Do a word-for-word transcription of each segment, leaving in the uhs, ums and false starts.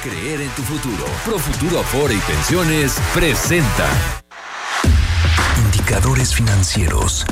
Creer en tu futuro. Profuturo Afore y Pensiones presenta Indicadores Financieros.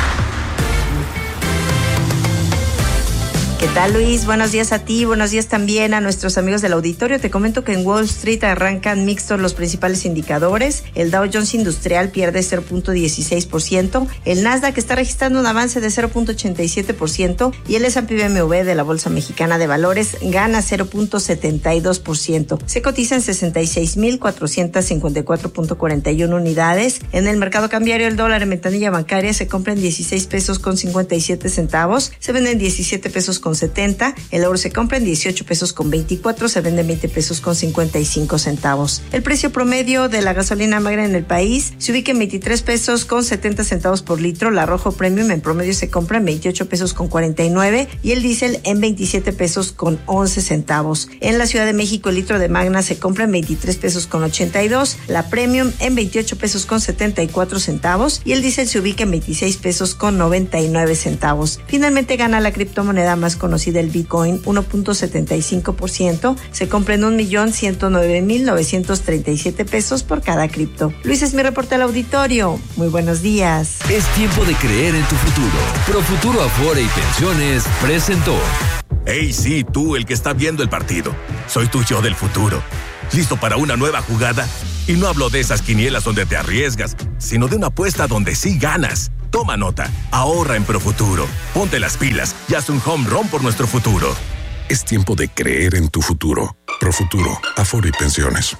¿Qué tal, Luis? Buenos días a ti, buenos días también a nuestros amigos del auditorio. Te comento que en Wall Street arrancan mixtos los principales indicadores. El Dow Jones Industrial pierde cero punto dieciséis por ciento, el Nasdaq está registrando un avance de cero punto ochenta y siete por ciento y el S and P B M W de la Bolsa Mexicana de Valores gana cero punto setenta y dos por ciento. Se cotiza en sesenta y seis mil cuatrocientos cincuenta y cuatro punto cuarenta y uno unidades. En el mercado cambiario, el dólar en ventanilla bancaria se compra en dieciséis pesos con cincuenta y siete centavos, se vende en diecisiete pesos con setenta, el euro se compra en dieciocho pesos con veinticuatro, se vende en veinte pesos con cincuenta y cinco centavos. El precio promedio de la gasolina magra en el país se ubica en veintitrés pesos con setenta centavos por litro, la Rojo Premium en promedio se compra en veintiocho pesos con cuarenta y nueve y el diésel en veintisiete pesos con once centavos. En la Ciudad de México, el litro de Magna se compra en veintitrés pesos con ochenta y dos, la Premium en veintiocho pesos con setenta y cuatro centavos y el diésel se ubica en veintiséis pesos con noventa y nueve centavos. Finalmente gana la criptomoneda más conocida, el Bitcoin, uno punto setenta y cinco por ciento, se compra en un millón ciento nueve mil novecientos treinta y siete pesos por cada cripto. Luis, es mi reporte al auditorio. Muy buenos días. Es tiempo de creer en tu futuro. Profuturo Afore y Pensiones presentó. Hey, sí, tú, el que está viendo el partido. Soy tu yo del futuro. ¿Listo para una nueva jugada? Y no hablo de esas quinielas donde te arriesgas, sino de una apuesta donde sí ganas. Toma nota, ahorra en Profuturo, ponte las pilas y haz un home run por nuestro futuro. Es tiempo de creer en tu futuro. Profuturo, Afore y Pensiones.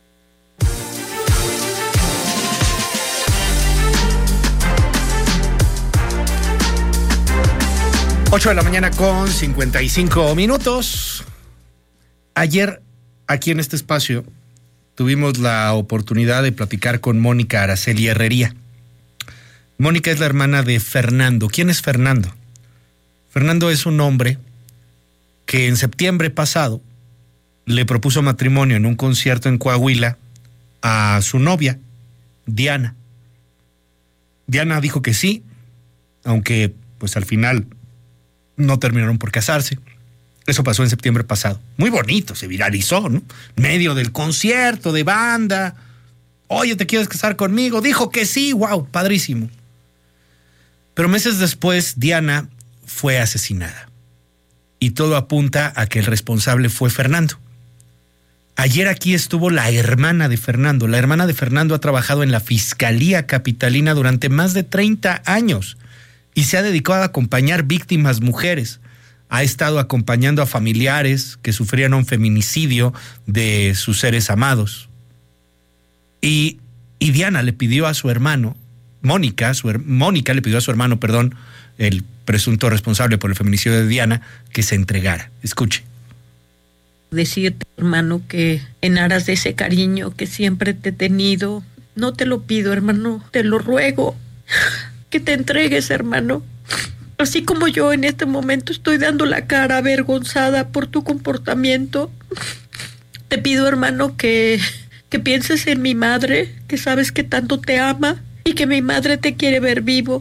ocho de la mañana con cincuenta y cinco minutos. Ayer, aquí en este espacio, tuvimos la oportunidad de platicar con Mónica Araceli Herrería. Mónica es la hermana de Fernando. ¿Quién es Fernando? Fernando es un hombre que en septiembre pasado le propuso matrimonio en un concierto en Coahuila a su novia, Diana. Diana dijo que sí, aunque pues al final no terminaron por casarse. Eso pasó en septiembre pasado. Muy bonito, se viralizó, ¿no? En medio del concierto de banda. Oye, ¿te quieres casar conmigo? Dijo que sí, wow, padrísimo. Pero meses después, Diana fue asesinada. Y todo apunta a que el responsable fue Fernando. Ayer aquí estuvo la hermana de Fernando. La hermana de Fernando ha trabajado en la Fiscalía Capitalina durante más de treinta años y se ha dedicado a acompañar víctimas mujeres. Ha estado acompañando a familiares que sufrieron un feminicidio de sus seres amados. Y, y Diana le pidió a su hermano, Mónica, su, Mónica le pidió a su hermano, perdón, el presunto responsable por el feminicidio de Diana, que se entregara. Escuche. Decirte, hermano, que en aras de ese cariño que siempre te he tenido, no te lo pido, hermano, te lo ruego, que te entregues, hermano. Así como yo en este momento estoy dando la cara avergonzada por tu comportamiento, te pido, hermano, que, que pienses en mi madre, que sabes que tanto te ama y que mi madre te quiere ver vivo.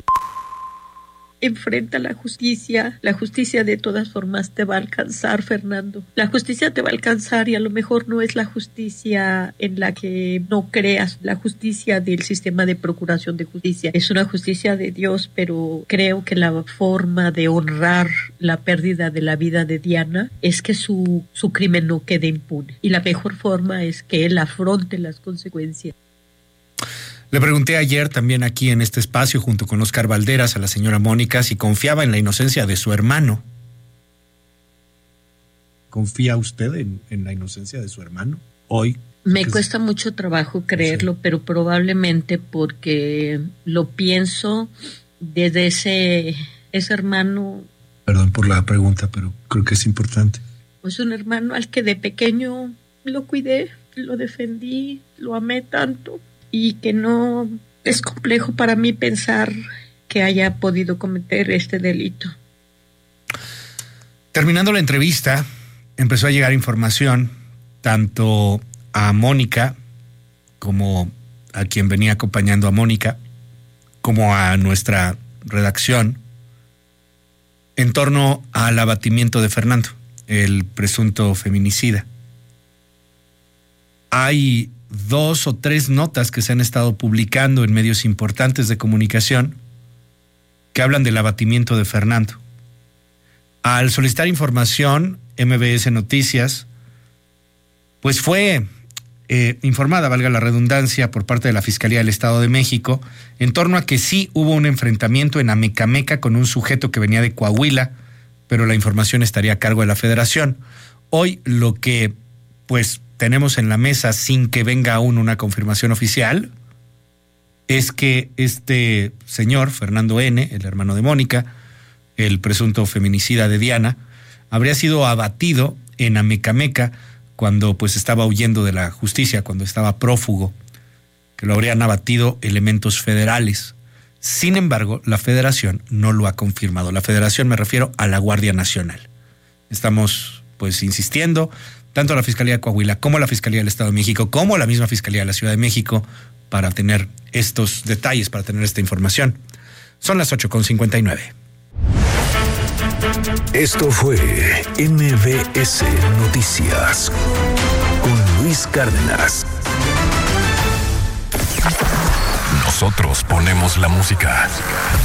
Enfrenta la justicia. La justicia de todas formas te va a alcanzar, Fernando. La justicia te va a alcanzar y a lo mejor no es la justicia en la que no creas, la justicia del sistema de procuración de justicia. Es una justicia de Dios, pero creo que la forma de honrar la pérdida de la vida de Diana es que su, su crimen no quede impune. Y la mejor forma es que él afronte las consecuencias. Le pregunté ayer también aquí en este espacio junto con Oscar Valderas a la señora Mónica si confiaba en la inocencia de su hermano. ¿Confía usted en, en la inocencia de su hermano hoy? Me cuesta mucho trabajo creerlo, sí, pero probablemente porque lo pienso desde ese, ese hermano. Perdón por la pregunta, pero creo que es importante. Pues un hermano al que de pequeño lo cuidé, lo defendí, lo amé tanto. Y que no es complejo para mí pensar que haya podido cometer este delito. Terminando la entrevista, empezó a llegar información tanto a Mónica como a quien venía acompañando a Mónica, como a nuestra redacción, en torno al abatimiento de Fernando, el presunto feminicida. hay dos o tres notas que se han estado publicando en medios importantes de comunicación que hablan del abatimiento de Fernando. Al solicitar información, M B S Noticias, pues fue eh, informada, valga la redundancia, por parte de la Fiscalía del Estado de México, en torno a que sí hubo un enfrentamiento en Amecameca con un sujeto que venía de Coahuila, pero la información estaría a cargo de la Federación. Hoy lo que pues tenemos en la mesa, sin que venga aún una confirmación oficial, es que este señor, Fernando N., el hermano de Mónica, el presunto feminicida de Diana, habría sido abatido en Amecameca cuando pues estaba huyendo de la justicia, cuando estaba prófugo, que lo habrían abatido elementos federales. Sin embargo, la Federación no lo ha confirmado. La Federación, me refiero a la Guardia Nacional. Estamos pues insistiendo, tanto la Fiscalía de Coahuila como la Fiscalía del Estado de México, como la misma Fiscalía de la Ciudad de México, para tener estos detalles, para tener esta información. Son las ocho con cincuenta y nueve. Esto fue M B S Noticias con Luis Cárdenas. Nosotros ponemos la música.